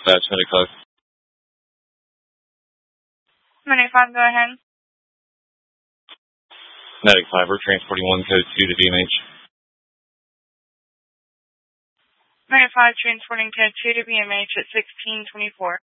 dispatch, Medic 5. Medic 5, go ahead. Medic 5, we're transporting 1 code 2 to BMH. Medic 5, transporting code 2 to BMH at 1624.